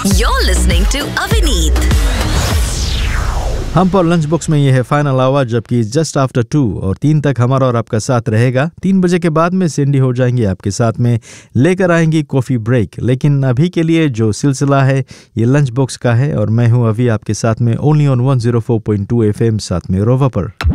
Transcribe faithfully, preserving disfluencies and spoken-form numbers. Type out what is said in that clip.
You're listening to Avineet. हम पर lunch box में ये है फाइनल आवाज, जबकि जस्ट आफ्टर टू और तीन तक हमारा और आपका साथ रहेगा। तीन बजे के बाद में सिंडी हो जाएंगी आपके साथ में, लेकर आएंगी कॉफी ब्रेक। लेकिन अभी के लिए जो सिलसिला है ये लंच बॉक्स का है और मैं हूँ अभी आपके साथ में only on one zero four point two FM, साथ में रोवा पर।